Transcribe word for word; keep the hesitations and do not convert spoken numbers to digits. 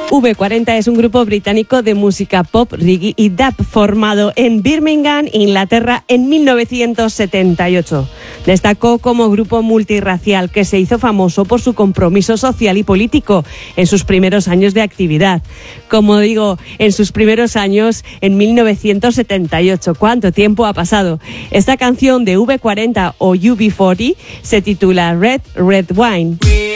V cuarenta es un grupo británico de música pop, reggae y dub formado en Birmingham, Inglaterra, en mil novecientos setenta y ocho. Destacó como grupo multirracial que se hizo famoso por su compromiso social y político en sus primeros años de actividad. Como digo, en sus primeros años, en mil novecientos setenta y ocho. ¿Cuánto tiempo ha pasado? Esta canción de V cuarenta o U B cuarenta se titula Red Red Wine.